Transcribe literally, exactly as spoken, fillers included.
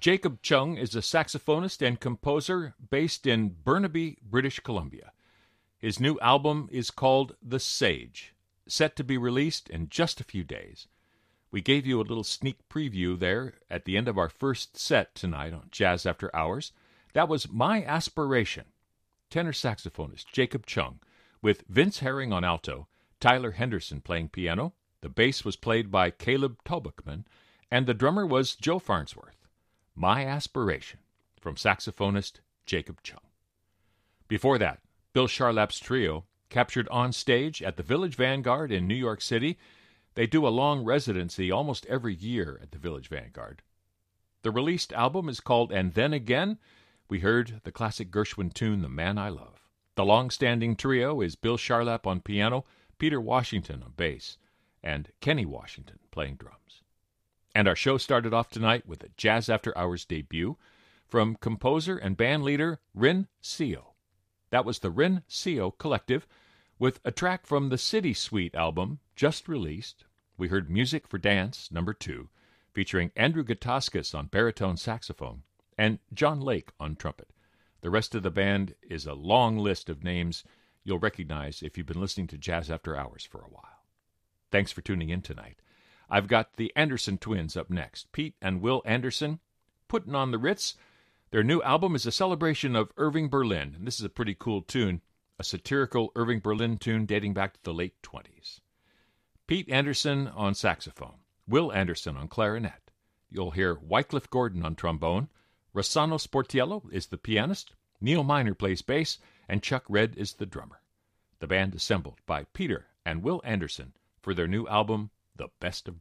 Jacob Chung is a saxophonist and composer based in Burnaby, British Columbia. His new album is called The Sage, set to be released in just a few days. We gave you a little sneak preview there at the end of our first set tonight on Jazz After Hours. That was My Aspiration. Tenor saxophonist Jacob Chung, with Vince Herring on alto, Tyler Henderson playing piano, the bass was played by Caleb Tobachman, and the drummer was Joe Farnsworth. My Aspiration, from saxophonist Jacob Chung. Before that, Bill Charlap's trio, captured on stage at the Village Vanguard in New York City. They do a long residency almost every year at the Village Vanguard. The released album is called And Then Again. We heard the classic Gershwin tune, The Man I Love. The long-standing trio is Bill Charlap on piano, Peter Washington on bass, and Kenny Washington playing drums. And our show started off tonight with a Jazz After Hours debut from composer and band leader Rin Seo. That was the Rin Seo Collective, with a track from the City Suite album just released. We heard Music for Dance, number two, featuring Andrew Gutauskas on baritone saxophone and John Lake on trumpet. The rest of the band is a long list of names you'll recognize if you've been listening to Jazz After Hours for a while. Thanks for tuning in tonight. I've got the Anderson twins up next, Pete and Will Anderson, putting on the Ritz. Their new album is a celebration of Irving Berlin, and this is a pretty cool tune, a satirical Irving Berlin tune dating back to the late twenties. Pete Anderson on saxophone, Will Anderson on clarinet. You'll hear Wycliffe Gordon on trombone, Rossano Sportiello is the pianist, Neil Miner plays bass, and Chuck Red is the drummer. The band assembled by Peter and Will Anderson for their new album, The Best of